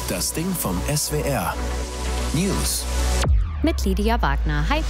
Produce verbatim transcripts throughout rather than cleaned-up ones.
Das Ding vom S W R. News. Mit Lydia Wagner. Hi.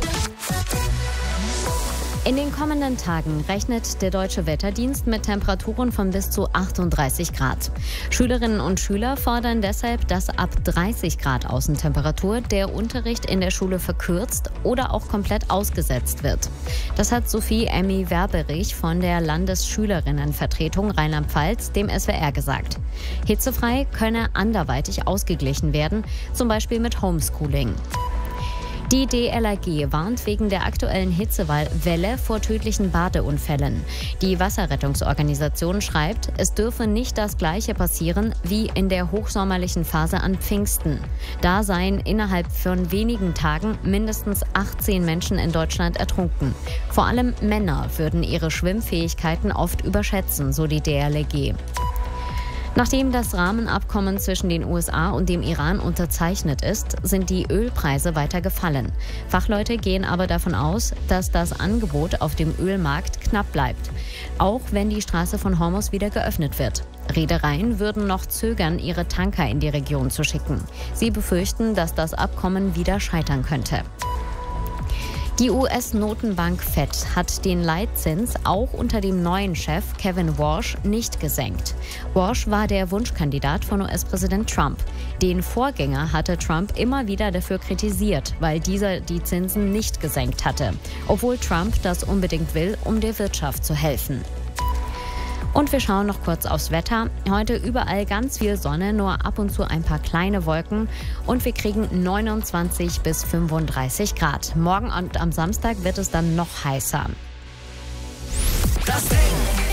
In den kommenden Tagen rechnet der Deutsche Wetterdienst mit Temperaturen von bis zu achtunddreißig Grad. Schülerinnen und Schüler fordern deshalb, dass ab dreißig Grad Außentemperatur der Unterricht in der Schule verkürzt oder auch komplett ausgesetzt wird. Das hat Sophie Emmy Werberich von der Landesschülerinnenvertretung Rheinland-Pfalz dem S W R gesagt. Hitzefrei könne anderweitig ausgeglichen werden, zum Beispiel mit Homeschooling. Die D L R G warnt wegen der aktuellen Hitzewelle vor tödlichen Badeunfällen. Die Wasserrettungsorganisation schreibt, es dürfe nicht das Gleiche passieren wie in der hochsommerlichen Phase an Pfingsten. Da seien innerhalb von wenigen Tagen mindestens achtzehn Menschen in Deutschland ertrunken. Vor allem Männer würden ihre Schwimmfähigkeiten oft überschätzen, so die D L R G. Nachdem das Rahmenabkommen zwischen den U S A und dem Iran unterzeichnet ist, sind die Ölpreise weiter gefallen. Fachleute gehen aber davon aus, dass das Angebot auf dem Ölmarkt knapp bleibt, auch wenn die Straße von Hormuz wieder geöffnet wird. Reedereien würden noch zögern, ihre Tanker in die Region zu schicken. Sie befürchten, dass das Abkommen wieder scheitern könnte. Die U S-Notenbank Fed hat den Leitzins auch unter dem neuen Chef Kevin Warsh nicht gesenkt. Warsh war der Wunschkandidat von U S-Präsident Trump. Den Vorgänger hatte Trump immer wieder dafür kritisiert, weil dieser die Zinsen nicht gesenkt hatte, obwohl Trump das unbedingt will, um der Wirtschaft zu helfen. Und wir schauen noch kurz aufs Wetter. Heute überall ganz viel Sonne, nur ab und zu ein paar kleine Wolken. Und wir kriegen neunundzwanzig bis fünfunddreißig Grad. Morgen und am Samstag wird es dann noch heißer. Das Ding.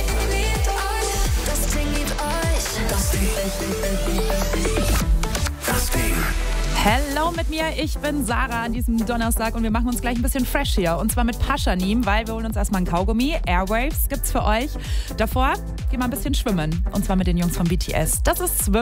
Das Ding liebt euch. Das Ding. Das Ding. Hello mit mir, ich bin Sarah an diesem Donnerstag und wir machen uns gleich ein bisschen fresh hier. Und zwar mit Paschanim, weil wir holen uns erstmal ein Kaugummi. Airwaves gibt's für euch. Davor gehen wir ein bisschen schwimmen. Und zwar mit den Jungs von B T S. Das ist Swim.